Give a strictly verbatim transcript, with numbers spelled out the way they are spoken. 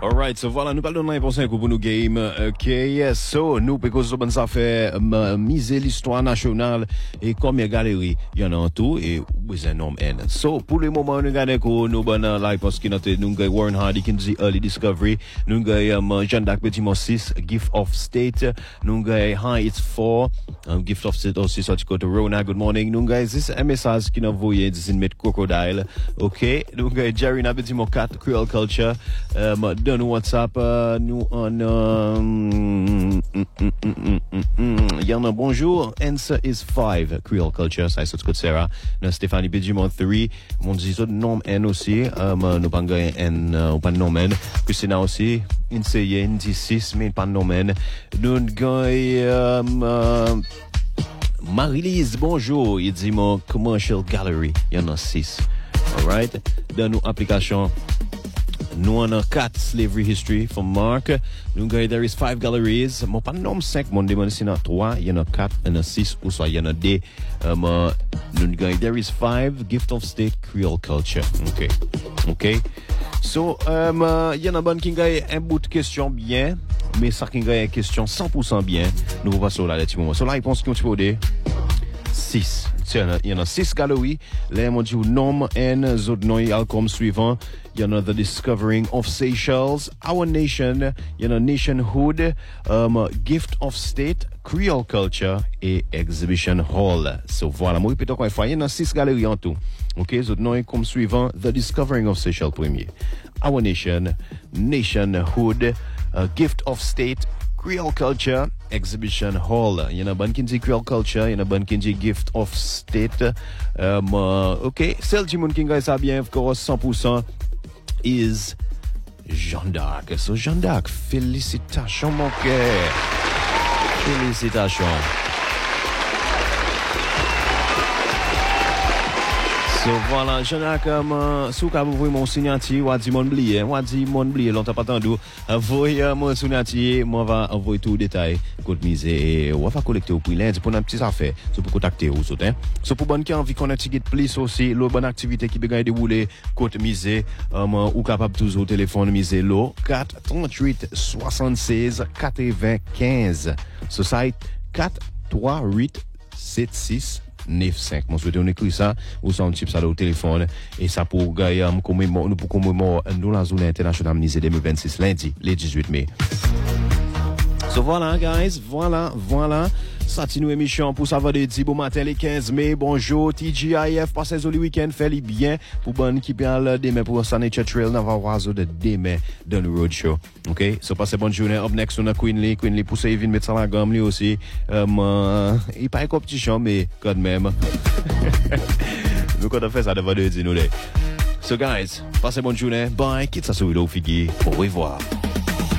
Alright, so voilà, nous parlons de l'important pour nous game. Ok, so, nous, parce que ça fait miser l'histoire nationale et combien de galeries il y en a en tout et with un nombre N. So, pour le moment, nous regardons que nous avons là, parce que nous avons Warren Hardy qui nous dit Early Discovery, nous avons Jeanne d'Arc Petit six, Gift of State, nous avons Hi, It's four, um, Gift of State aussi, sorti côté Rona, good morning. Nous avons un message qui nous envoyé, dit une mettre crocodile. Ok, nous avons Jerry n'a Petit quatre, Creole Culture, um, dans nous WhatsApp, uh, nous en um, mm, mm, mm, mm, mm. Il y en a bonjour, answer is five, Creole Culture, ça c'est ce que Sarah, nous Stéphanie Bédimont three, mon dit autre nom N aussi, um, nous pas gagné N, ou pas de nom N, que c'est là aussi, une série, une dit six, mais pas de nom N, nous gagné, um, uh, Marie-Lise, bonjour, il dit mon commercial gallery, il y en a six, alright, dans nos applications. Nous avons quatre slavery history from Mark. Nous avons there is five galleries. Mon pas nombre cinq, mon demande c'est dans trois, il y en a quatre, il y en a six ou soit il y en a deux. Um, uh, nous avons there is five gift of state Creole culture. OK. OK. So um uh, il y en a bonne qui gagne un bout de question bien, mais ça qui gagne une question cent pour cent bien. Nous vous passons là les petits moments. So la réponse qui on peut dire six. Il y en a six galeries. Là, on dit nom N, zone noyal comme suivant. Il y en a The Discovering of Seychelles, Our Nation, il y en a Nationhood, um, Gift of State, Creole Culture et Exhibition Hall. So voilà, moi répète encore une fois, il y en a six galeries en tout. Ok, zone noyal comme suivant. The Discovering of Seychelles premier. Our Nation, Nationhood, uh, Gift of State, Creole Culture, Exhibition Hall. Il y en a bonne qui dit Creole Culture, il y en a bonne qui dit Gift of State. Um, uh, ok, celle du monde qui gagne ça bien, of course, cent pour cent, is Jeanne d'Arc. So, Jeanne d'Arc, félicitations, mon cœur. Félicitations. So voilà, Jeanne d'Arc, um, sous ka vous voyez mon signature, ou dit mon blié, ou dit mon blié, longtemps pas attendu. Envoyez mon signature, moi va envoyer tout détail, côte misé, ou va collecter au prix lundi pour une petite affaire, so pour contacter ou so, hein. So pour bonne qui envie qu'on ait plus aussi, l'autre bonne activité qui peut gagner dérouler, côte misé, um, ou capable toujours au téléphone misé, l'eau, quatre trente-huit soixante-seize quatre-vingt-quinze. So ça quatre trois huit sept six neuf cinq. Moi, souhaite on écrit ça, ou ça, on type ça au téléphone, et ça pour gagner, um, commémorer, nous pour commémorer, nous, la journée internationale ministre deux mille vingt-six, lundi, le dix-huit mai. So voilà, guys, voilà, voilà. Ça, c'est une émission pour savoir de dire bon matin, les quinze mai. Bonjour, T G I F, passez le week-end, faites-le bien. Pour bonne qui parle demain pour Sunny Church Trail, on va voir de demain dans le roadshow. OK? So, passez bonne journée. Up next, on a Queenly. Queenly, pour ça, il vient mettre ça la gamme, lui aussi. Um, uh, il pas une compétition, mais quand même. Nous, quand on fait ça, devant de dire nous. So, guys, passez bonne journée. Bye. Quitte ça sur le figure. Au revoir.